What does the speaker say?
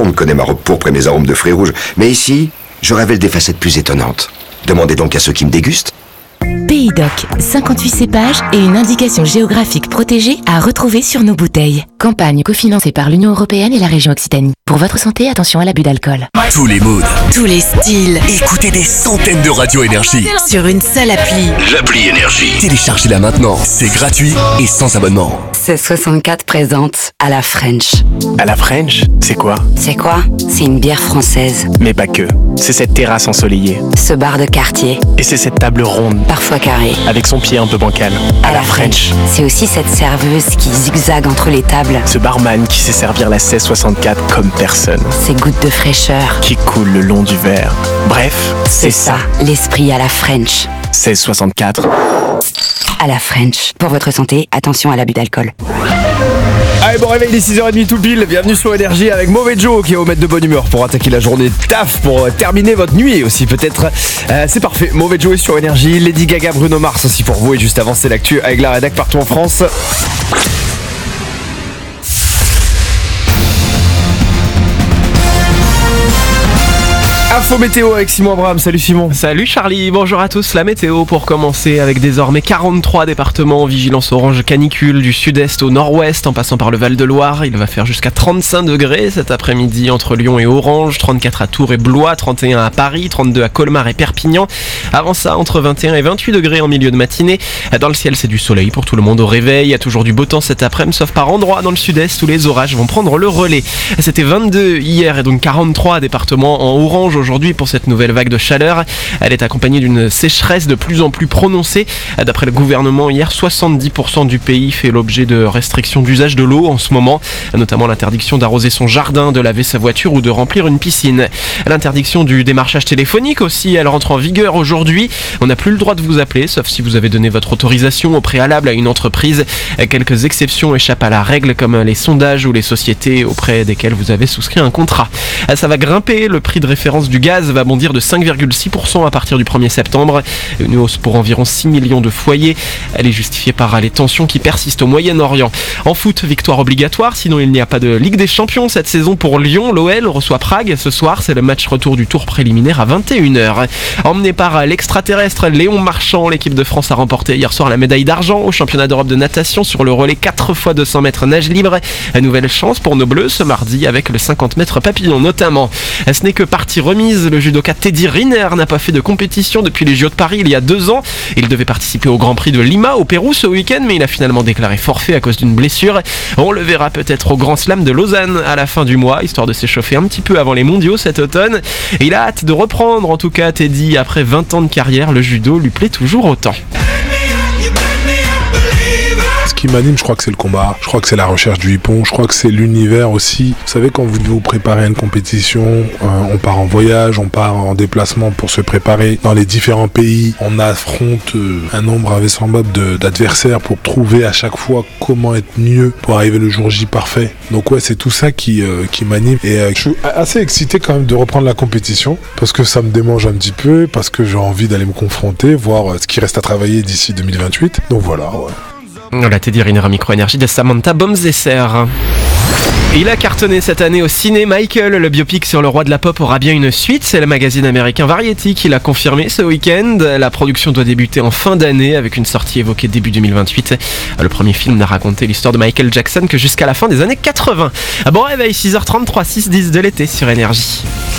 monde connaît ma robe pourpre et mes arômes de fruits rouges. Mais ici, je révèle des facettes plus étonnantes. Demandez donc à ceux qui me dégustent. Pays Doc, 58 cépages et une indication géographique protégée à retrouver sur nos bouteilles. Campagne cofinancée par l'Union Européenne et la région Occitanie. Pour votre santé, attention à l'abus d'alcool. Tous les moods, Tous les styles, écoutez des centaines de radios Énergie. sur une seule appli. L'appli Énergie. Téléchargez-la maintenant, c'est gratuit et sans abonnement. 1664 présente à la French. À la French, c'est quoi? C'est quoi? C'est une bière française. Mais pas que. C'est cette terrasse ensoleillée. Ce bar de quartier, Et c'est cette table ronde, parfois carré. avec son pied un peu bancal. À la French. C'est aussi cette serveuse qui zigzague entre les tables. Ce barman qui sait servir la 1664 comme personne. Ces gouttes de fraîcheur. Qui coule le long du verre. Bref, c'est ça. L'esprit à la French. 1664. À la French. Pour votre santé, attention à l'abus d'alcool. Allez, bon réveil, il est 6h30 tout pile. Bienvenue sur Énergie avec Mauvais Joe qui est au maître de bonne humeur pour attaquer la journée de taf, pour terminer votre nuit aussi peut-être. C'est parfait, Mauvais Joe est sur Énergie. Lady Gaga, Bruno Mars aussi pour vous. Et juste avant, c'est l'actu avec la rédac partout en France. Info météo avec Simon Abraham. Salut Simon. Salut Charlie, bonjour à tous. La météo pour commencer avec désormais 43 départements en vigilance orange canicule du sud-est au nord-ouest en passant par le Val-de-Loire. Il va faire jusqu'à 35 degrés cet après-midi entre Lyon et Orange, 34 à Tours et Blois, 31 à Paris, 32 à Colmar et Perpignan. Avant ça, entre 21 et 28 degrés en milieu de matinée. Dans le ciel, c'est du soleil pour tout le monde au réveil. Il y a toujours du beau temps cet après-midi, sauf par endroits dans le sud-est où les orages vont prendre le relais. C'était 22 hier et donc 43 départements en orange aujourd'hui pour cette nouvelle vague de chaleur. Elle est accompagnée d'une sécheresse de plus en plus prononcée. D'après le gouvernement, hier, 70% du pays fait l'objet de restrictions d'usage de l'eau en ce moment, notamment l'interdiction d'arroser son jardin, de laver sa voiture ou de remplir une piscine. L'interdiction du démarchage téléphonique aussi, elle rentre en vigueur aujourd'hui. On n'a plus le droit de vous appeler, sauf si vous avez donné votre autorisation au préalable à une entreprise. Quelques exceptions échappent à la règle, comme les sondages ou les sociétés auprès desquelles vous avez souscrit un contrat. Ça va grimper, le prix de référence du gaz va bondir de 5,6% à partir du 1er septembre. Une hausse pour environ 6 millions de foyers. Elle est justifiée par les tensions qui persistent au Moyen-Orient. En foot, victoire obligatoire, sinon il n'y a pas de Ligue des Champions cette saison pour Lyon. L'OL reçoit Prague. Ce soir, c'est le match retour du tour préliminaire à 21h. Emmené par l'extraterrestre Léon Marchand, l'équipe de France a remporté hier soir la médaille d'argent au championnat d'Europe de natation sur le relais 4 x 200 mètres nage libre. Nouvelle chance pour nos Bleus ce mardi avec le 50 mètres papillon notamment. Ce n'est que partie remise. Le judoka Teddy Riner n'a pas fait de compétition depuis les JO de Paris il y a 2 ans. Il devait participer au Grand Prix de Lima au Pérou ce week-end, mais il a finalement déclaré forfait à cause d'une blessure. On le verra peut-être au Grand Slam de Lausanne à la fin du mois, histoire de s'échauffer un petit peu avant les mondiaux cet automne. Et il a hâte de reprendre, en tout cas Teddy, après 20 ans de carrière, le judo lui plaît toujours autant. Ce qui m'anime, je crois que c'est le combat, je crois que c'est la recherche du hippon, je crois que c'est l'univers aussi. Vous savez, quand vous devez vous préparer à une compétition, on part en voyage, on part en déplacement pour se préparer dans les différents pays, on affronte un nombre invraisemblable d'adversaires pour trouver à chaque fois comment être mieux pour arriver le jour J parfait. Donc ouais, c'est tout ça qui m'anime et je suis assez excité quand même de reprendre la compétition parce que ça me démange un petit peu, parce que j'ai envie d'aller me confronter, voir ce qui reste à travailler d'ici 2028. Donc voilà, ouais. Voilà, Teddy Riner à Micro-Énergie de Samantha Bomzesser. Il a cartonné cette année au ciné. Michael, le biopic sur le roi de la pop, aura bien une suite. C'est le magazine américain Variety qui l'a confirmé ce week-end. La production doit débuter en fin d'année avec une sortie évoquée début 2028. Le premier film n'a raconté l'histoire de Michael Jackson que jusqu'à la fin des années 80. Bon réveil, 6h33, 6-10 de l'été sur Énergie.